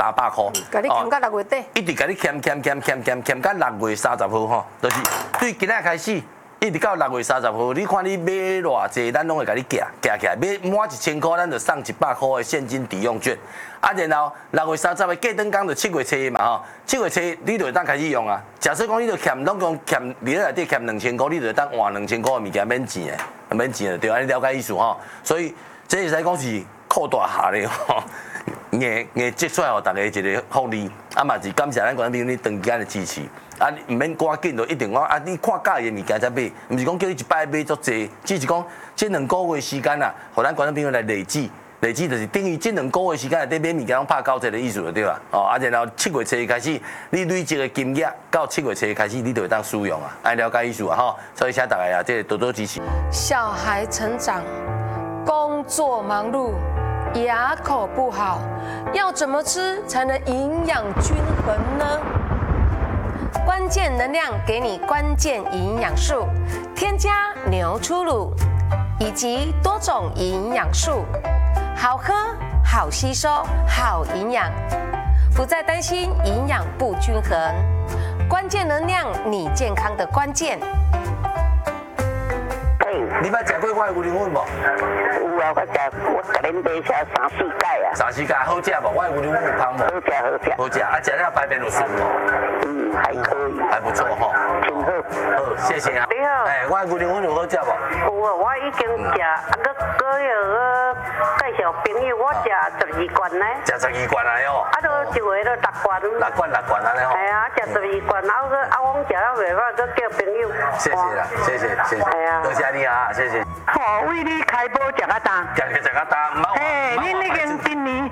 300块。 甲你欠到6月底。 一直甲你欠到6月30号吼，就是对今仔开始。一直到6月30号，你看你买偌济，咱拢会甲你夹起来。买满1000块，咱就送100块的现金抵用券。啊，然后6月30号过灯工就7月初嘛吼，7月初你就会当开始用啊。假设讲你就欠拢讲欠，你内底欠2000块，你就会当换2000块的物件免钱的，免钱的对，安尼了解意思吼。所以这会使讲是扩大下咧吼。硬积出来，互大家一个福利，啊嘛是感谢咱观众朋友你长期的支持，啊唔免赶紧就一定讲啊你看介意的物件才买，唔是讲叫你一摆买足济，只是讲这2个月时间啊，互咱观众朋友来累积就是等于这2个月时间内底买物件拢拍90的意思就对啦，哦啊然后7月初开始，你累积的金额到7月初开始，你就会当使用啊，爱了解意思啊吼，所以请大家啊，这多多支持。 小孩成长，工作忙碌。牙口不好，要怎么吃才能营养均衡呢？关键能量给你关键营养素，添加牛初乳以及多种营养素，好喝、好吸收、好营养，不再担心营养不均衡。关键能量，你健康的关键。 你捌食过我的牛奶粉无？ 有啊，我甲恁买下3、4届啊。 3、4届好食无？我的牛奶粉有香无？ 好食好食。 好食，啊，食了排便有顺无？ 还可以。 还不错吼。 挺好。 好，谢谢啊。 你好。 哎，我的牛奶粉有好食无？ 有啊，我已经食，啊，搁要介绍朋友，我食12罐呢。 食12罐来哦。 啊，都一回都6罐。 6罐安尼吼。 系啊，食12罐，啊，我食了袂歹，搁叫朋友。 谢谢啦，谢谢。 系啊。 多谢你啊，谢谢。 好，为你开播食啊大。 食啊大，唔好。 嘿，恁已经今年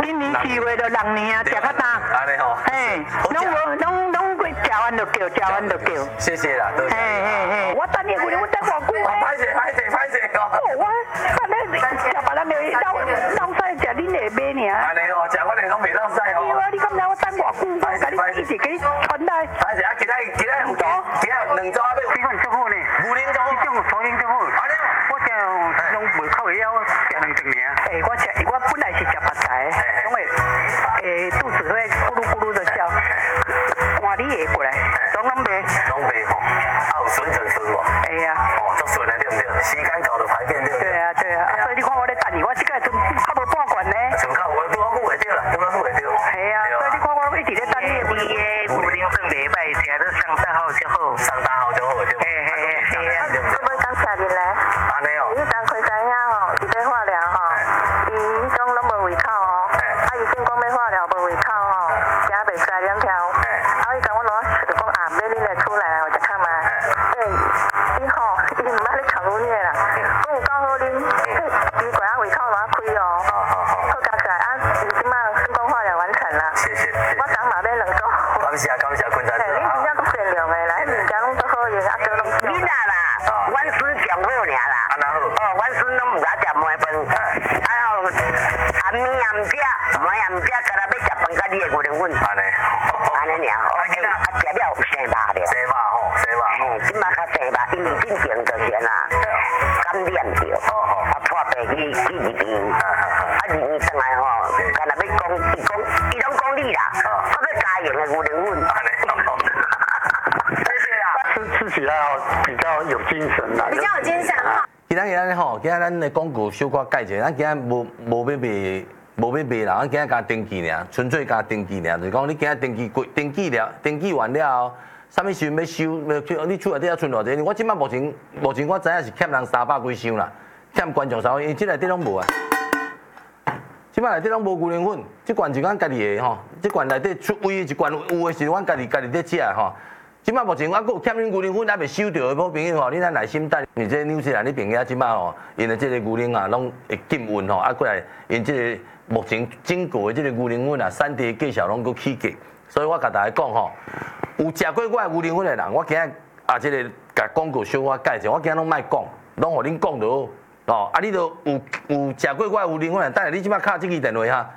4月就6年啊，食啊大。 安尼吼。 嘿，拢过食完就叫，食完就叫。 谢谢啦，多谢。 嘿，我等你回来，我等偌久啊？ 歹势哦。 我等你食别人就老晒食恁下买尔。 安尼哦，食我哋拢袂老使哦。 对啊，你敢知我等偌久？我甲你一直给你传来。 歹势啊，今仔2组啊，要。 水分足好呢。 牛奶足好。 这种所以足好。 安尼哦。 我食拢袂靠会晓，食2顿尔。诶，我本来是食白菜，拢会肚子会咕噜咕噜的叫。换你下过来，拢袂。 拢袂吼，啊有顺无？ 哎呀。 哦，足顺的对不对？时间到就排便对不对？ 对啊，所以你看我咧等你，我即个剩差无半罐呢。 剩较有拄好久会着啦，拄好久会着。 系啊，所以你看我一直咧等你。你的牛奶粉袂歹，食得上大好就好。 上大好就好对。 嘿啊。 我要感谢你咧。 安尼哦。 伊当开知影吼，伊要化疗吼，伊迄种拢无胃口哦。啊，伊先讲要化疗无胃口吼，食袂出来两条。啊，伊甲我攞，就讲啊，买恁来厝来我食看嘛。伊吼，伊毋捌咧扛阮个啦，讲有够好啉，伊怪啊胃口攞开哦。好感谢啊，伊即摆成功化疗完成啦。 谢谢。 我刚买买2组。 感谢，坤仔。 嘿，恁真正足善良的啦，迄物件拢足好用，啊，都拢。 你哪啦？阮师上好尔啦。 安那好。 哦，阮师拢唔敢食糜饭，啊后暗暝暗食，糜暗食，干那要食饭，甲你的牛奶粉。 安尼。 安尼尔，啊食了有生肉了。 生肉吼，生肉。 嘿，即摆较生肉，因为进前就是啦，感染着，啊破病去入院，啊入院转来吼，干那要讲，伊拢讲你啦，我要加盐的牛奶粉。 安尼。谢谢啦。 吃起来比较有精神啦。 比较有精神哈。 今仔吼，今仔咱的广告小可改一下，咱今仔无要卖啦，咱今仔加登记尔，纯粹加登记尔，就是讲你今仔登记完了后，啥物时阵要收，你厝内底要存偌济？我即摆目前我知影是欠人300几箱啦，欠观众300，因为即内底拢无啊。即摆内底拢无牛奶粉，即罐是阮家己的吼，即罐内底出位一罐有的是阮家己咧食的吼。即摆目前我阁有欠恁牛奶粉还未收到的好朋友吼，你咱耐心等。因这纽西兰迄边遐即摆吼，因的即个牛奶啊，拢会禁运吼，啊过来因即个目前整个的即个牛奶粉啊，产地介绍拢阁起价，所以我甲大家讲吼，有食过我的牛奶粉的人，我今日啊即个甲广告小可介绍，我今日拢莫讲，拢互恁讲就好。哦，啊，你都有食过我的牛奶粉的，等下你即摆敲这支电话哈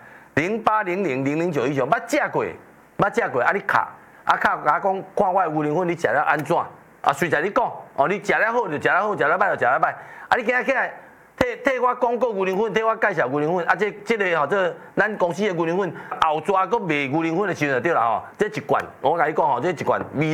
，0800000919，捌食过，啊你敲。啊，较甲讲看我的牛奶粉，你食了安怎？啊，随在你讲，哦，你食了好就食了好，食了歹就食了歹。啊，你今仔起来摕替我广告牛奶粉，替我介绍牛奶粉，啊，这个吼，这咱公司的牛奶粉后抓搁卖牛奶粉的时阵就对啦吼，这一罐我甲你讲吼，这一罐味